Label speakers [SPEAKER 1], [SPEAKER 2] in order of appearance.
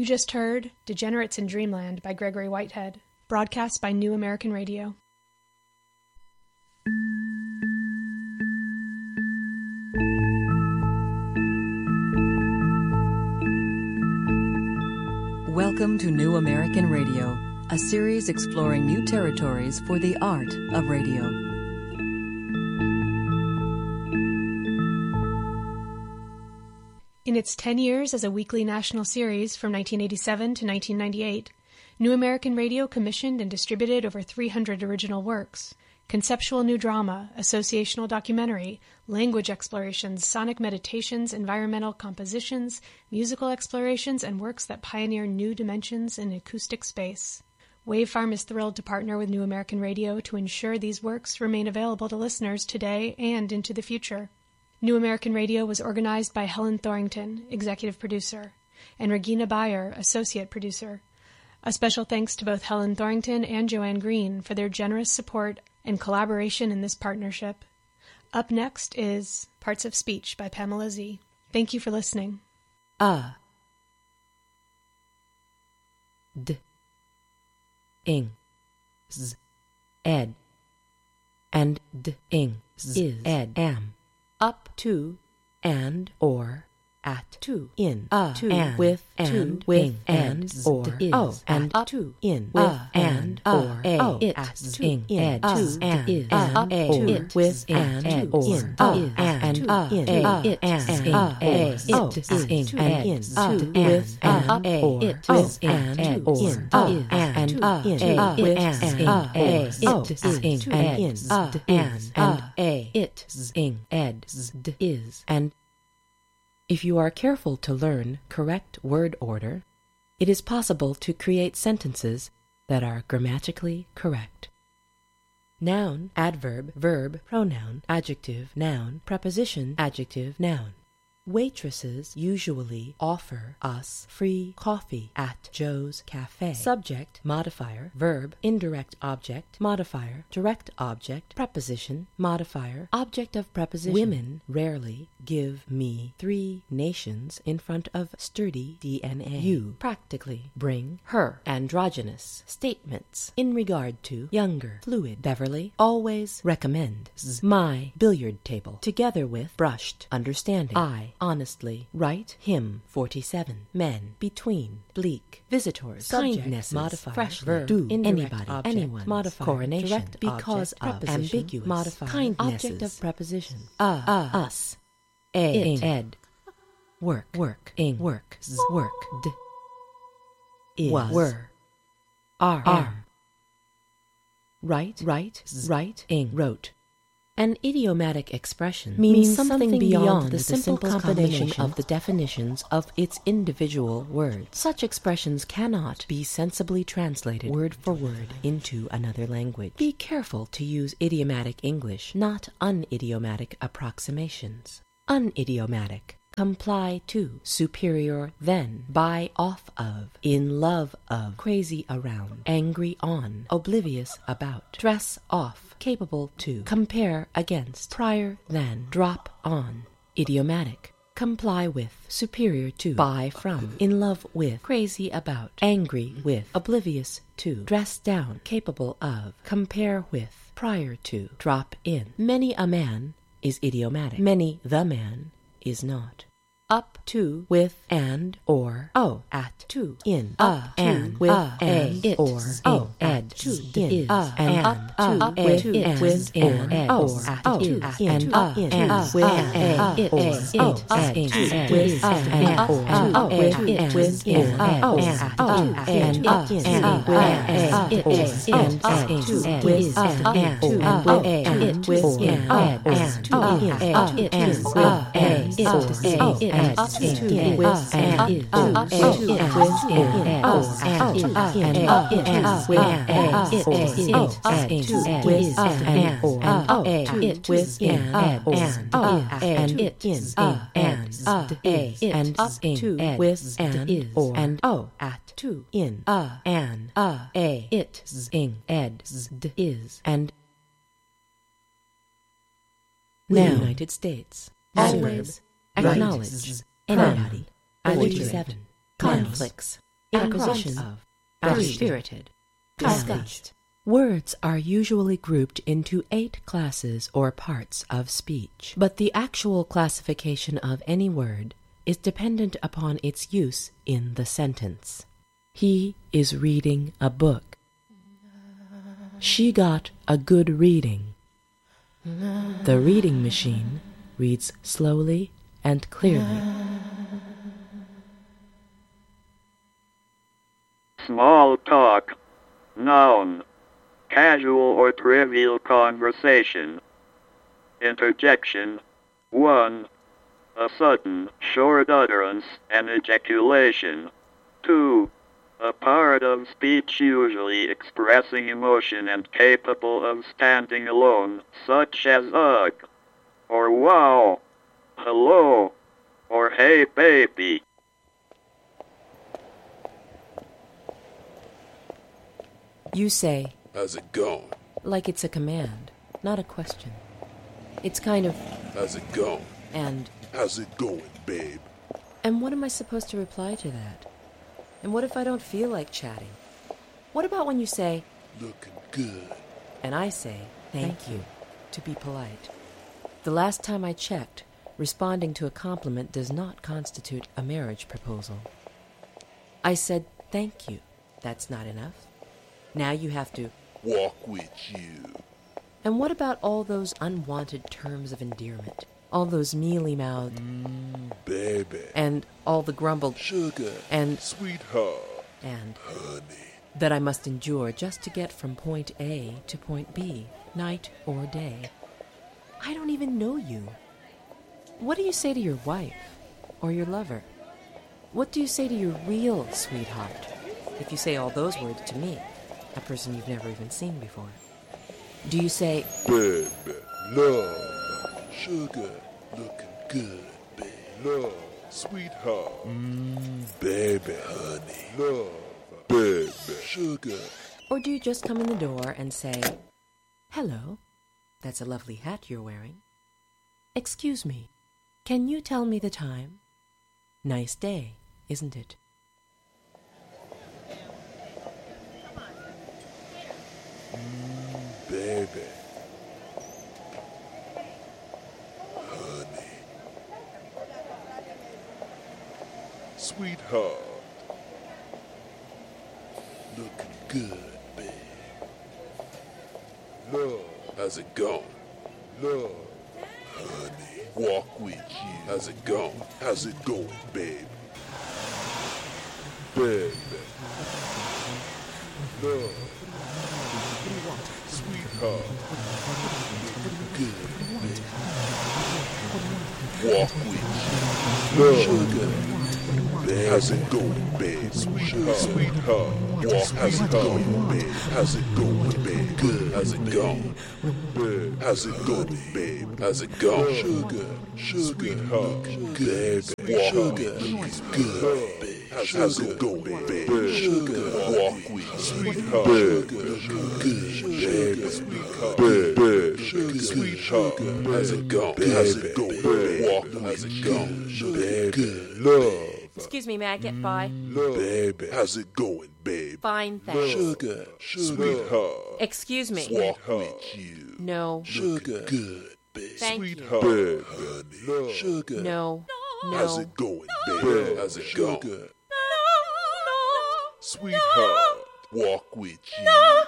[SPEAKER 1] You just heard Degenerates in Dreamland by Gregory Whitehead, broadcast by New American Radio.
[SPEAKER 2] Welcome to New American Radio, a series exploring new territories for the art of radio.
[SPEAKER 1] In its 10 years as a weekly national series from 1987 to 1998, New American Radio commissioned and distributed over 300 original works: conceptual new drama, associational documentary, language explorations, sonic meditations, environmental compositions, musical explorations, and works that pioneer new dimensions in acoustic space. Wavefarm is thrilled to partner with New American Radio to ensure these works remain available to listeners today and into the future. New American Radio was organized by Helen Thorington, executive producer, and Regina Bayer, associate producer. A special thanks to both Helen Thorington and Joanne Green for their generous support and collaboration in this partnership. Up next is Parts of Speech by Pamela Z. Thank you for listening.
[SPEAKER 3] D ing z ed and d ing z is ed am up to and or at to in to and with and with and or is and to in with and or a it ing ed to and is and it with and or in and in it and a it ing and in to with and or it with and or in and in with and a it ing and in and a it ing ed is and. If you are careful to learn correct word order, it is possible to create sentences that are grammatically correct. Noun, adverb, verb, pronoun, adjective, noun, preposition, adjective, noun. Waitresses usually offer us free coffee at Joe's Cafe. Subject, modifier, verb, indirect object, modifier, direct object, preposition, modifier, object of preposition. Women rarely give me 3 nations in front of sturdy DNA. You practically bring her androgynous statements in regard to younger fluid. Beverly always recommends my billiard table together with brushed understanding. I honestly write him 47 men between bleak visitors. Kindness modifier, fresh verb, do, anybody, object, anyone, modifier, coronation, direct because object, of, ambiguous, modifier, kindnesses, object of preposition, us, a, ed, work, ing, work, work, d, is, was, were, are, write, ing, wrote. An idiomatic expression means something beyond the simple combination of the definitions of its individual words. Such expressions cannot be sensibly translated word for word into another language. Be careful to use idiomatic English, not unidiomatic approximations. Unidiomatic. Comply to, superior than, buy off of, in love of, crazy around, angry on, oblivious about, dress off, capable to, compare against, prior than, drop on. Idiomatic. Comply with, superior to, buy from, in love with, crazy about, angry with, oblivious to, dress down, capable of, compare with, prior to, drop in. Many a man is idiomatic. Many the man is not. Up to, with, and, or, at, to, in, and, with, and, it, or, ed, to, in, and, up, to, with, and, or, at, to, in, with, and, it, or, ed, to, with, and, or, with, it, with, and, at, to, and, with, it, or, and, to, with, and, or, it, with, and, to, it, with, it, and with and is and United States. Adverb. Acknowledge. Anybody. 47. Conflicts. preposition of, spirited,
[SPEAKER 1] discussed.
[SPEAKER 3] Words are usually grouped into 8 classes or parts of speech, but the actual classification of any word is dependent upon its use in the sentence. He is reading a book. She got a good reading. The reading machine reads slowly and clearly.
[SPEAKER 4] Small talk. Noun. Casual or trivial conversation. Interjection. 1. A sudden, short utterance, an ejaculation. 2. A part of speech usually expressing emotion and capable of standing alone, such as ugh, or wow, hello, or hey baby.
[SPEAKER 3] You say,
[SPEAKER 5] "How's it going?"
[SPEAKER 3] like it's a command, not a question. It's kind of,
[SPEAKER 5] "How's it going?"
[SPEAKER 3] and,
[SPEAKER 5] "How's it going, babe?"
[SPEAKER 3] and what am I supposed to reply to that? And what if I don't feel like chatting? What about when you say,
[SPEAKER 5] "Looking good."
[SPEAKER 3] and I say, thank you, to be polite? The last time I checked, responding to a compliment does not constitute a marriage proposal. I said, thank you. That's not enough. Now you have to
[SPEAKER 5] "Walk with you."
[SPEAKER 3] And what about all those unwanted terms of endearment? All those mealy-mouthed,
[SPEAKER 5] Baby.
[SPEAKER 3] and all the grumbled,
[SPEAKER 5] Sugar.
[SPEAKER 3] and,
[SPEAKER 5] Sweetheart.
[SPEAKER 3] and,
[SPEAKER 5] Honey.
[SPEAKER 3] that I must endure just to get from point A to point B, night or day. I don't even know you. What do you say to your wife or your lover? What do you say to your real sweetheart if you say all those words to me, a person you've never even seen before? Do you say,
[SPEAKER 5] Baby. Love. Sugar. Looking good, babe. Love. Sweetheart. Baby. Honey. Love. Baby. Sugar.
[SPEAKER 3] or do you just come in the door and say, hello, that's a lovely hat you're wearing. Excuse me, can you tell me the time? Nice day, isn't it?
[SPEAKER 5] Baby. Honey. Sweetheart. Looking good, babe. Love. How's it going? Love. Honey. Walk with you. How's it going? How's it going, babe? Baby. Love. Sweetheart. Good, babe. Walk with you. Love. Sugar. Babe. How's it going, babe? Sweetheart. Walk. How's it going, babe? How's it going, babe? Good. How's it going? Babe. How's it going, babe? How's it going? Sugar. Sweetheart. Good. Walk. Sugar. Good, babe. How's it going, babe? Sugar. Walk with you. Sweetheart. Good. Baby. Babe. Sweetheart. How's it going? How's it going, babe? Walk. How's it going? Baby. Love.
[SPEAKER 3] Excuse me, may I get by?
[SPEAKER 5] Love. Baby. How's it going, babe?
[SPEAKER 3] Fine, thanks.
[SPEAKER 5] Sugar. Sweetheart.
[SPEAKER 3] Excuse me.
[SPEAKER 5] Walk with you.
[SPEAKER 3] No.
[SPEAKER 5] Sugar. Good, babe.
[SPEAKER 3] Thank you.
[SPEAKER 5] Sweetheart. Babe. Honey. Sugar.
[SPEAKER 3] No.
[SPEAKER 5] How's
[SPEAKER 3] No.
[SPEAKER 5] it going, babe? How's it going? Sweetheart. Walk with you.